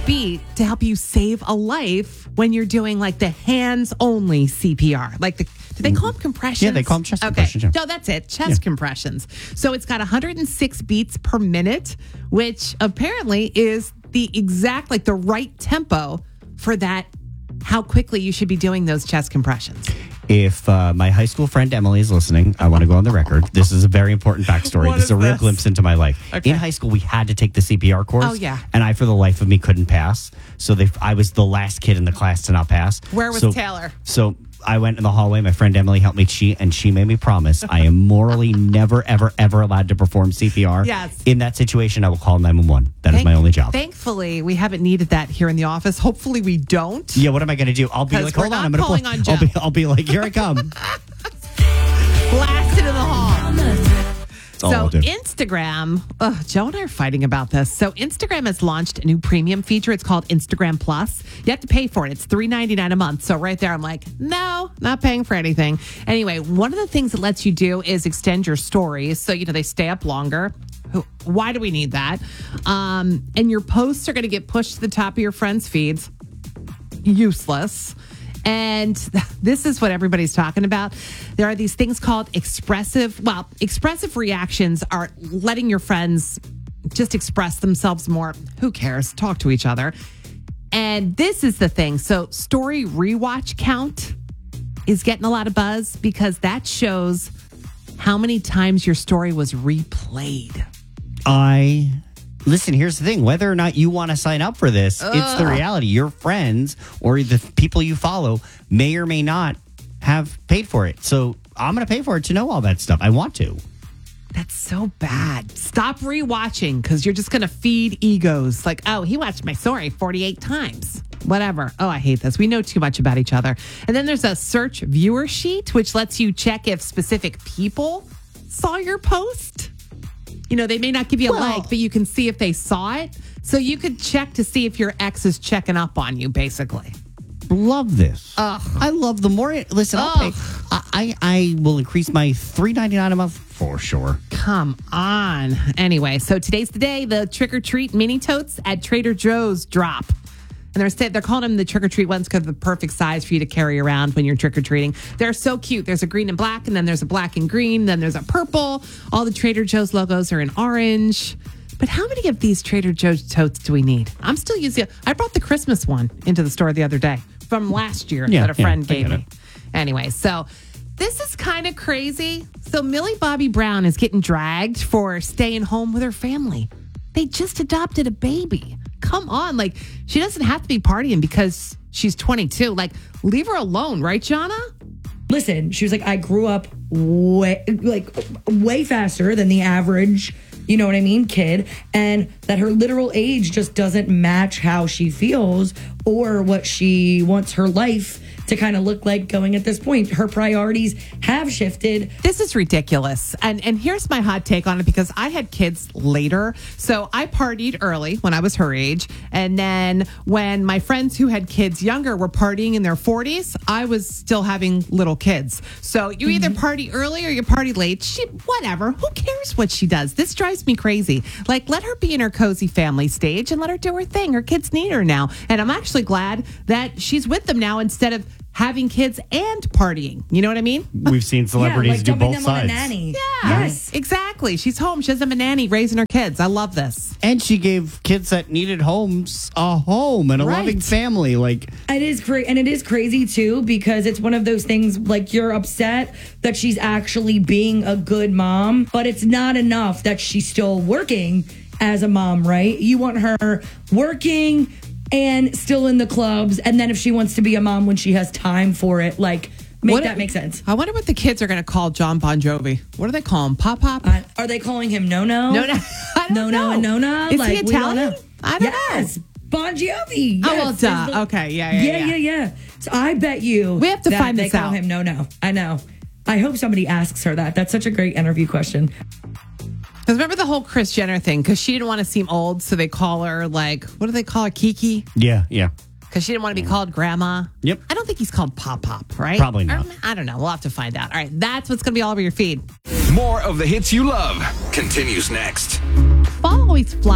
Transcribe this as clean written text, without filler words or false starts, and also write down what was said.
beat to help you save a life when you're doing like the hands-only CPR. Like do they call them compressions? Yeah, they call them chest compressions. Yeah. No, that's it. Chest compressions. So it's got 106 beats per minute, which apparently is the exact, like the right tempo for that, how quickly you should be doing those chest compressions. If my high school friend Emily is listening, I want to go on the record. This is a very important backstory. This is a real glimpse into my life. Okay. In high school, we had to take the CPR course. Oh, yeah. And I, for the life of me, couldn't pass. So I was the last kid in the class to not pass. Where was Taylor? So I went in the hallway. My friend Emily helped me. She made me promise I am morally never, ever, ever allowed to perform CPR. Yes. In that situation, I will call 911. That is my only job. Thankfully, we haven't needed that here in the office. Hopefully, we don't. Yeah, what am I going to do? I'll be like, hold on. I'm going to Joe. I'll be like, here I come. Blasted in the hall. That's all I'll do. Instagram, Joe and I are fighting about this. So Instagram has launched a new premium feature. It's called Instagram Plus. You have to pay for it. It's $3.99 a month. So right there, I'm like, no, not paying for anything. Anyway, one of the things it lets you do is extend your stories. So, they stay up longer. Why do we need that? And your posts are going to get pushed to the top of your friends' feeds. Useless. And this is what everybody's talking about. There are these things called expressive reactions are letting your friends just express themselves more. Who cares? Talk to each other. And this is the thing. So story rewatch count is getting a lot of buzz because that shows how many times your story was replayed. Listen, here's the thing. Whether or not you want to sign up for this, it's the reality. Your friends or the people you follow may or may not have paid for it. So I'm going to pay for it to know all that stuff. I want to. That's so bad. Stop rewatching because you're just going to feed egos. Like, oh, he watched my story 48 times. Whatever. Oh, I hate this. We know too much about each other. And then there's a search viewer sheet, which lets you check if specific people saw your post. They may not give you a like, but you can see if they saw it. So you could check to see if your ex is checking up on you, basically. Love this. I love the more. Listen, I'll pay. I will increase my $3.99 a month for sure. Come on. Anyway, so today's the day. The trick or treat mini totes at Trader Joe's drop. And they're calling them the trick-or-treat ones because they're the perfect size for you to carry around when you're trick-or-treating. They're so cute. There's a green and black, and then there's a black and green, then there's a purple. All the Trader Joe's logos are in orange. But how many of these Trader Joe's totes do we need? I'm still using it. I brought the Christmas one into the store the other day from last year that a friend gave me. Anyway, so this is kind of crazy. So Millie Bobby Brown is getting dragged for staying home with her family. They just adopted a baby. Come on, she doesn't have to be partying because she's 22. Leave her alone, right, Jana? Listen, she was like, I grew up way faster than the average, kid, and that her literal age just doesn't match how she feels or what she wants her life to kind of look like going at this point. Her priorities have shifted. This is ridiculous. And here's my hot take on it because I had kids later. So I partied early when I was her age. And then when my friends who had kids younger were partying in their 40s, I was still having little kids. So you either party early or you party late. Whatever. Who cares what she does? This drives me crazy. Let her be in her cozy family stage and let her do her thing. Her kids need her now. And I'm actually glad that she's with them now instead of having kids and partying. You know what I mean? We've seen celebrities do both them sides. On a nanny. Yeah. Yes. Exactly. She's home. She doesn't have a nanny raising her kids. I love this. And she gave kids that needed homes a home and a loving family. It is crazy. And it is crazy, too, because it's one of those things, you're upset that she's actually being a good mom, but it's not enough that she's still working as a mom, right? You want her working and still in the clubs, and then if she wants to be a mom when she has time for it, make sense. I wonder what the kids are going to call John Bon Jovi. What do they call him? Pop? Are they calling him No-No? No-No. I don't know. And Nona? Is he Italian? I don't know. Yes. Bon Jovi. Yes. Oh, well, duh. Okay, yeah. So I bet you we have to find this out. They call him No-No. I know. I hope somebody asks her that. That's such a great interview question. Because remember the whole Kris Jenner thing? Because she didn't want to seem old, so they call her what do they call her? Kiki? Yeah. Because she didn't want to be called Grandma. Yep. I don't think he's called Pop, right? Probably not. I don't know. We'll have to find out. All right, that's what's going to be all over your feed. More of the hits you love continues next. Fall always flies